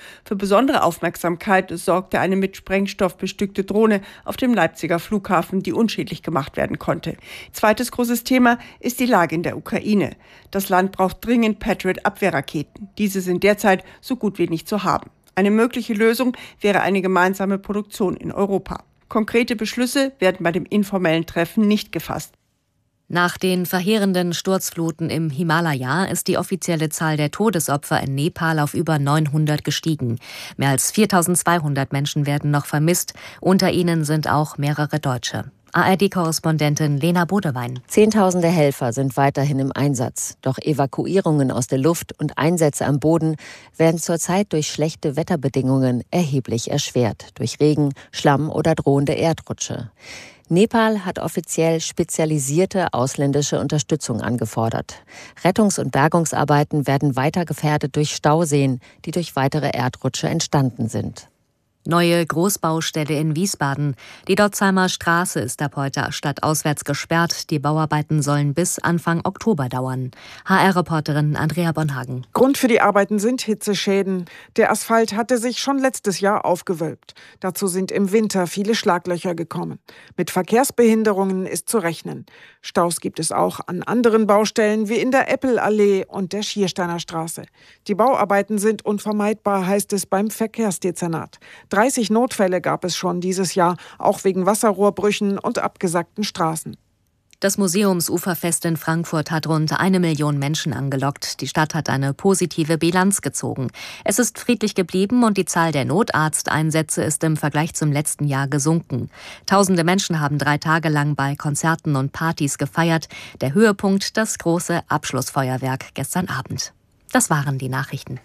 Für besondere Aufmerksamkeit sorgte eine mit Sprengstoff bestückte Drohne auf dem Leipziger Flughafen, die unschädlich gemacht werden konnte. Zweites großes Thema ist die Lage in der Ukraine. Das Land braucht dringend Patriot-Abwehrraketen. Diese sind derzeit so gut wie nicht zu haben. Eine mögliche Lösung wäre eine gemeinsame Produktion in Europa. Konkrete Beschlüsse werden bei dem informellen Treffen nicht gefasst. Nach den verheerenden Sturzfluten im Himalaya ist die offizielle Zahl der Todesopfer in Nepal auf über 900 gestiegen. Mehr als 4.200 Menschen werden noch vermisst. Unter ihnen sind auch mehrere Deutsche. ARD-Korrespondentin Lena Bodewein. Zehntausende Helfer sind weiterhin im Einsatz. Doch Evakuierungen aus der Luft und Einsätze am Boden werden zurzeit durch schlechte Wetterbedingungen erheblich erschwert. Durch Regen, Schlamm oder drohende Erdrutsche. Nepal hat offiziell spezialisierte ausländische Unterstützung angefordert. Rettungs- und Bergungsarbeiten werden weiter gefährdet durch Stauseen, die durch weitere Erdrutsche entstanden sind. Neue Großbaustelle in Wiesbaden. Die Dotzheimer Straße ist ab heute stadtauswärts gesperrt. Die Bauarbeiten sollen bis Anfang Oktober dauern. HR-Reporterin Andrea Bonhagen. Grund für die Arbeiten sind Hitzeschäden. Der Asphalt hatte sich schon letztes Jahr aufgewölbt. Dazu sind im Winter viele Schlaglöcher gekommen. Mit Verkehrsbehinderungen ist zu rechnen. Staus gibt es auch an anderen Baustellen wie in der Eppelallee und der Schiersteiner Straße. Die Bauarbeiten sind unvermeidbar, heißt es beim Verkehrsdezernat. 30 Notfälle gab es schon dieses Jahr, auch wegen Wasserrohrbrüchen und abgesackten Straßen. Das Museumsuferfest in Frankfurt hat rund 1 Million Menschen angelockt. Die Stadt hat eine positive Bilanz gezogen. Es ist friedlich geblieben und die Zahl der Notarzteinsätze ist im Vergleich zum letzten Jahr gesunken. Tausende Menschen haben 3 Tage lang bei Konzerten und Partys gefeiert. Der Höhepunkt das große Abschlussfeuerwerk gestern Abend. Das waren die Nachrichten.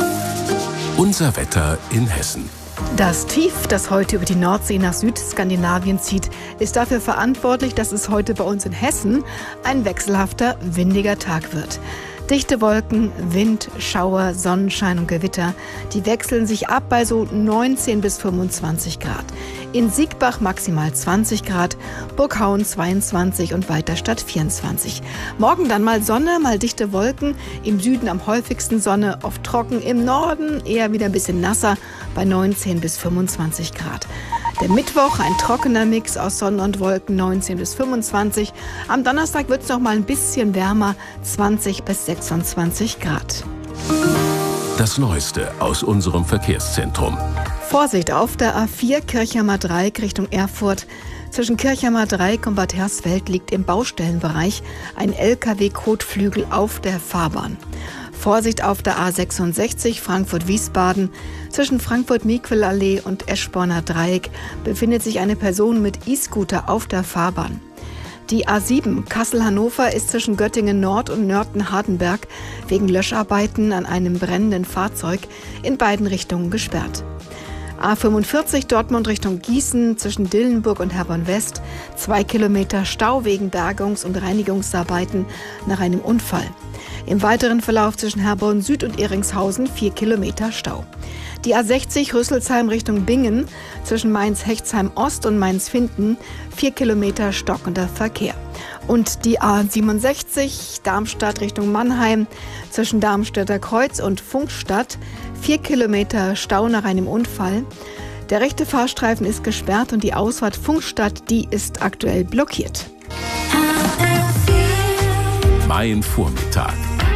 Unser Wetter in Hessen. Das Tief, das heute über die Nordsee nach Südskandinavien zieht, ist dafür verantwortlich, dass es heute bei uns in Hessen ein wechselhafter, windiger Tag wird. Dichte Wolken, Wind, Schauer, Sonnenschein und Gewitter, die wechseln sich ab bei so 19 bis 25 Grad. In Siegbach maximal 20 Grad, Burghauen 22 und Weiterstadt 24. Morgen dann mal Sonne, mal dichte Wolken, im Süden am häufigsten Sonne, oft trocken, im Norden eher wieder ein bisschen nasser bei 19 bis 25 Grad. Der Mittwoch ein trockener Mix aus Sonne und Wolken, 19 bis 25. Am Donnerstag wird es noch mal ein bisschen wärmer, 20 bis 26 Grad. Das Neueste aus unserem Verkehrszentrum. Vorsicht auf der A4 Kirchheimer Dreieck Richtung Erfurt. Zwischen Kirchheimer Dreieck und Bad Hersfeld liegt im Baustellenbereich ein LKW-Kotflügel auf der Fahrbahn. Vorsicht auf der A66 Frankfurt-Wiesbaden. Zwischen Frankfurt-Miquel-Allee und Eschborner Dreieck befindet sich eine Person mit E-Scooter auf der Fahrbahn. Die A7 Kassel-Hannover ist zwischen Göttingen Nord und Nörten-Hardenberg wegen Löscharbeiten an einem brennenden Fahrzeug in beiden Richtungen gesperrt. A45 Dortmund Richtung Gießen zwischen Dillenburg und Herborn West. 2 Kilometer Stau wegen Bergungs- und Reinigungsarbeiten nach einem Unfall. Im weiteren Verlauf zwischen Herborn Süd und Ehringshausen 4 Kilometer Stau. Die A60 Rüsselsheim Richtung Bingen zwischen Mainz-Hechtsheim Ost und Mainz-Finden 4 Kilometer stockender Verkehr. Und die A67 Darmstadt Richtung Mannheim zwischen Darmstädter Kreuz und Funkstadt 4 Kilometer Stau nach einem Unfall. Der rechte Fahrstreifen ist gesperrt und die Ausfahrt Funkstadt, die ist aktuell blockiert. Mein Vormittag.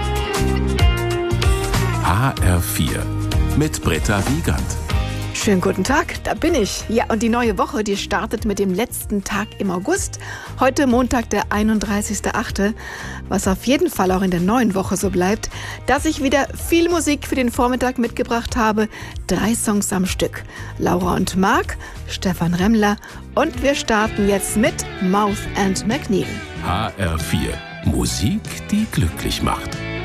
HR4 mit Britta Wiegand. Schönen guten Tag, da bin ich. Ja, und die neue Woche, die startet mit dem letzten Tag im August. Heute Montag, der 31.8., was auf jeden Fall auch in der neuen Woche so bleibt, dass ich wieder viel Musik für den Vormittag mitgebracht habe. 3 Songs am Stück. Laura und Marc, Stefan Remmler und wir starten jetzt mit Mouth and McNeil. HR4. Musik, die glücklich macht.